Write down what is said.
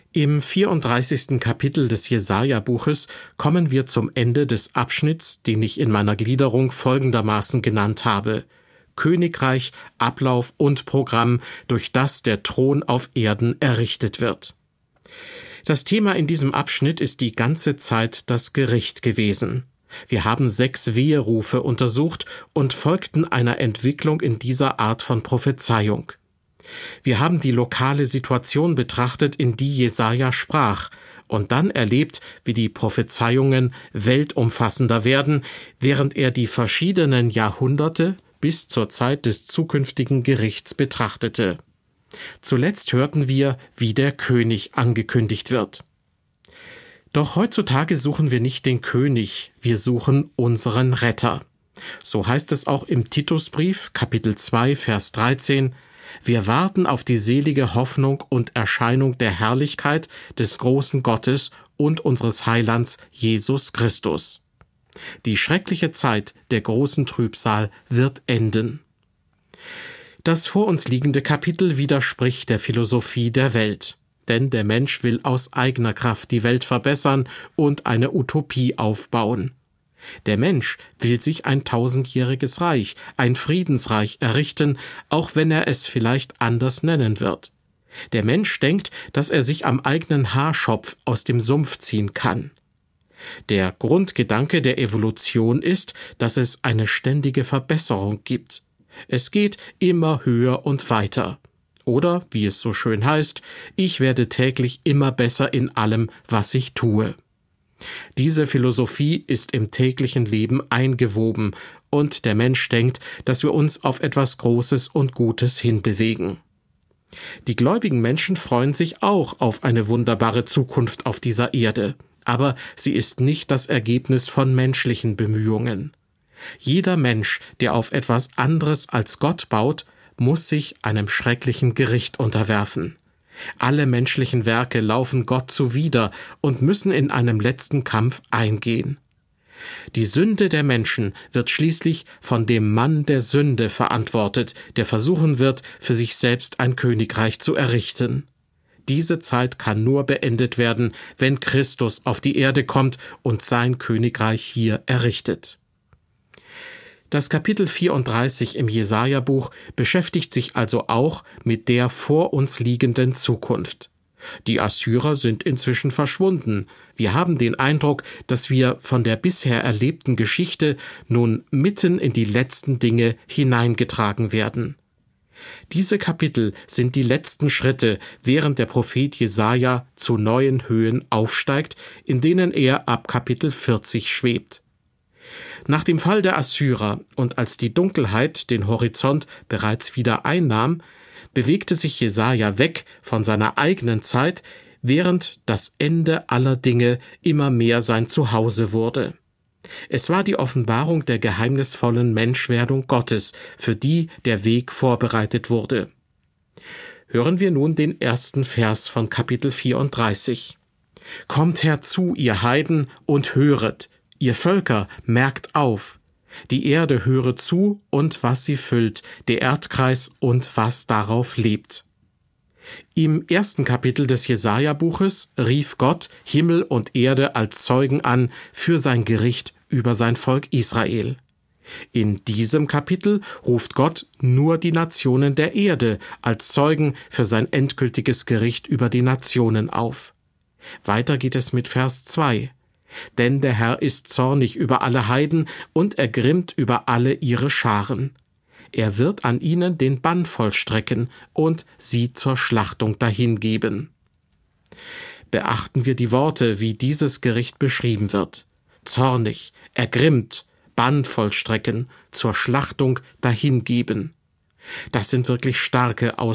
Im 34. Kapitel des Jesaja-Buches kommen wir zum Ende des Abschnitts, den ich in meiner Gliederung folgendermaßen genannt habe: Königreich, Ablauf und Programm, durch das der Thron auf Erden errichtet wird. Das Thema in diesem Abschnitt ist die ganze Zeit das Gericht gewesen. Wir haben 6 Weherufe untersucht und folgten einer Entwicklung in dieser Art von Prophezeiung. Wir haben die lokale Situation betrachtet, in die Jesaja sprach, und dann erlebt, wie die Prophezeiungen weltumfassender werden, während er die verschiedenen Jahrhunderte bis zur Zeit des zukünftigen Gerichts betrachtete. Zuletzt hörten wir, wie der König angekündigt wird. Doch heutzutage suchen wir nicht den König, wir suchen unseren Retter. So heißt es auch im Titusbrief, Kapitel 2, Vers 13: Wir warten auf die selige Hoffnung und Erscheinung der Herrlichkeit des großen Gottes und unseres Heilands Jesus Christus. Die schreckliche Zeit der großen Trübsal wird enden. Das vor uns liegende Kapitel widerspricht der Philosophie der Welt, denn der Mensch will aus eigener Kraft die Welt verbessern und eine Utopie aufbauen. Der Mensch will sich ein 1000-jähriges Reich, ein Friedensreich errichten, auch wenn er es vielleicht anders nennen wird. Der Mensch denkt, dass er sich am eigenen Haarschopf aus dem Sumpf ziehen kann. Der Grundgedanke der Evolution ist, dass es eine ständige Verbesserung gibt. Es geht immer höher und weiter. Oder, wie es so schön heißt, ich werde täglich immer besser in allem, was ich tue. Diese Philosophie ist im täglichen Leben eingewoben und der Mensch denkt, dass wir uns auf etwas Großes und Gutes hinbewegen. Die gläubigen Menschen freuen sich auch auf eine wunderbare Zukunft auf dieser Erde, aber sie ist nicht das Ergebnis von menschlichen Bemühungen. Jeder Mensch, der auf etwas anderes als Gott baut, muss sich einem schrecklichen Gericht unterwerfen. Alle menschlichen Werke laufen Gott zuwider und müssen in einem letzten Kampf eingehen. Die Sünde der Menschen wird schließlich von dem Mann der Sünde verantwortet, der versuchen wird, für sich selbst ein Königreich zu errichten. Diese Zeit kann nur beendet werden, wenn Christus auf die Erde kommt und sein Königreich hier errichtet. Das Kapitel 34 im Jesaja-Buch beschäftigt sich also auch mit der vor uns liegenden Zukunft. Die Assyrer sind inzwischen verschwunden. Wir haben den Eindruck, dass wir von der bisher erlebten Geschichte nun mitten in die letzten Dinge hineingetragen werden. Diese Kapitel sind die letzten Schritte, während der Prophet Jesaja zu neuen Höhen aufsteigt, in denen er ab Kapitel 40 schwebt. Nach dem Fall der Assyrer und als die Dunkelheit den Horizont bereits wieder einnahm, bewegte sich Jesaja weg von seiner eigenen Zeit, während das Ende aller Dinge immer mehr sein Zuhause wurde. Es war die Offenbarung der geheimnisvollen Menschwerdung Gottes, für die der Weg vorbereitet wurde. Hören wir nun den ersten Vers von Kapitel 34. Kommt herzu, ihr Heiden, und höret, ihr Völker, merkt auf. Die Erde höre zu und was sie füllt, der Erdkreis und was darauf lebt. Im ersten Kapitel des Jesaja-Buches rief Gott Himmel und Erde als Zeugen an für sein Gericht über sein Volk Israel. In diesem Kapitel ruft Gott nur die Nationen der Erde als Zeugen für sein endgültiges Gericht über die Nationen auf. Weiter geht es mit Vers 2. Denn der Herr ist zornig über alle Heiden und ergrimmt über alle ihre Scharen. Er wird an ihnen den Bann vollstrecken und sie zur Schlachtung dahingeben. Beachten wir die Worte, wie dieses Gericht beschrieben wird. Zornig, ergrimmt, Bann vollstrecken, zur Schlachtung dahingeben. Das sind wirklich starke Ausdrücke.